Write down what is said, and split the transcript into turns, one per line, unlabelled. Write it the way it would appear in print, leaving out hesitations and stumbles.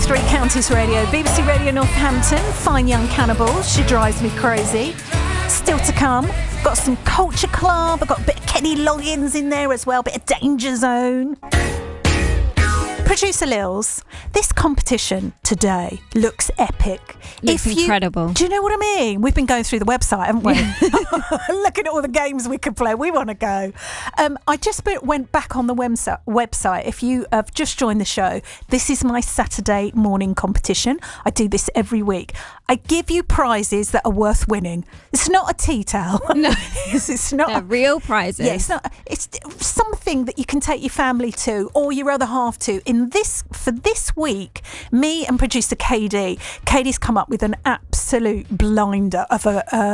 Three Counties Radio, BBC Radio Northampton, Fine Young Cannibals, She Drives Me Crazy. Still to come, got some Culture Club, I've got a bit of Kenny Loggins in there as well, a bit of Danger Zone. Producer Lils, this competition today looks epic.
Looks incredible.
Do you know what I mean? We've been going through the website, haven't we? Looking at all the games we could play. We want to go. I just went back on the website. If you have just joined the show, this is my Saturday morning competition. I do this every week. I give you prizes that are worth winning. It's not a tea towel.
No,
it's not.
They're real prizes.
Yeah, it's not. It's something that you can take your family to or your other half to. For this week, me and producer Katie's come up with an absolute blinder of a